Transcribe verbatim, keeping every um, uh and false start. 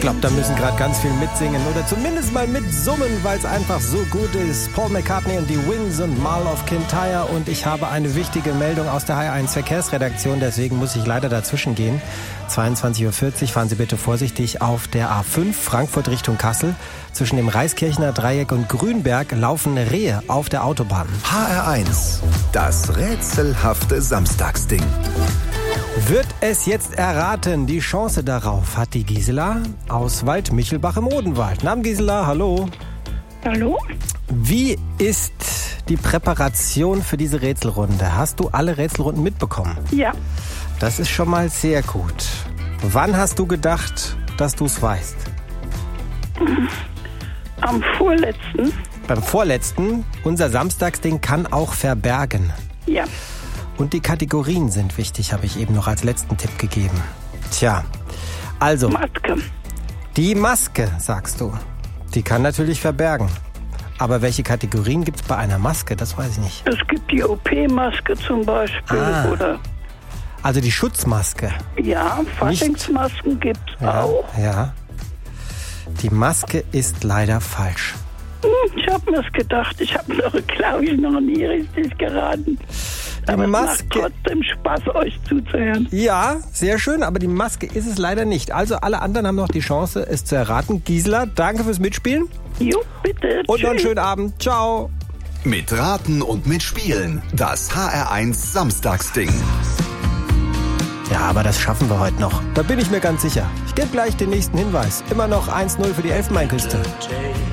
glaube, da müssen gerade ganz viel mitsingen oder zumindest mal mitsummen, weil es einfach so gut ist. Paul McCartney und die Wings und Mal of Kintyre. Und ich habe eine wichtige Meldung aus der H R eins Verkehrsredaktion, deswegen muss ich leider dazwischen gehen. zweiundzwanzig Uhr vierzig, fahren Sie bitte vorsichtig auf der A fünf, Frankfurt Richtung Kassel. Zwischen dem Reiskirchner Dreieck und Grünberg laufen Rehe auf der Autobahn. H R eins, das rätselhafte Samstagsding. Wird es jetzt erraten? Die Chance darauf hat die Gisela aus Waldmichelbach im Odenwald. Namen Gisela, hallo. Hallo? Wie ist die Präparation für diese Rätselrunde? Hast du alle Rätselrunden mitbekommen? Ja. Das ist schon mal sehr gut. Wann hast du gedacht, dass du es weißt? Am vorletzten. Beim vorletzten. Unser Samstagsding kann auch verbergen. Ja. Und die Kategorien sind wichtig, habe ich eben noch als letzten Tipp gegeben. Tja, also. Maske. Die Maske, sagst du. Die kann natürlich verbergen. Aber welche Kategorien gibt es bei einer Maske? Das weiß ich nicht. Es gibt die O P-Maske zum Beispiel. Ah. Oder Also die Schutzmaske. ja, Faschingsmasken gibt es Ja, auch. ja. Die Maske ist leider falsch. Hm, ich habe mir's gedacht. Ich habe noch, glaube ich, noch nie richtig geraten. Aber Maske- es macht trotzdem Spaß, euch zuzuhören. Ja, sehr schön, aber die Maske ist es leider nicht. Also alle anderen haben noch die Chance, es zu erraten. Gisela, danke fürs Mitspielen. Jo, bitte. Und noch einen Tschüss. schönen Abend. Ciao. Mit Raten und mit Spielen. Das H R eins Samstagsding. Ja, aber das schaffen wir heute noch. Da bin ich mir ganz sicher. Ich gebe gleich den nächsten Hinweis. Immer noch eins null für die Elfenbeinküste.